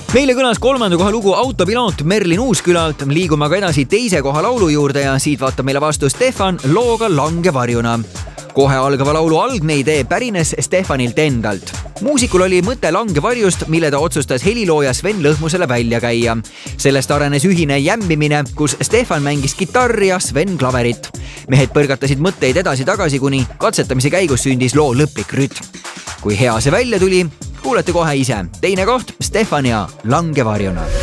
Meile kõlas 3. koha lugu Autopiloot Merlin Uuskülalt. Liigume aga edasi 2. koha laulu juurde ja siit vaatab meile vastu Stefan looga Langevarjuna. Kohe algava laulu algne idee pärines Stefanilt endalt. Muusikul oli mõte Langevarjust, mille ta otsustas helilooja Sven Lõhmusele välja käia. Sellest arenes ühine jämbimine, kus Stefan mängis kitarri ja Sven klaverit. Mehed põrgatasid mõtteid edasi-tagasi, kuni katsetamise käigus sündis loo lõplik rütm. Kui hea see välja tuli, kuulete kohe ise. 2. koht Stefan ja Langevarjuna.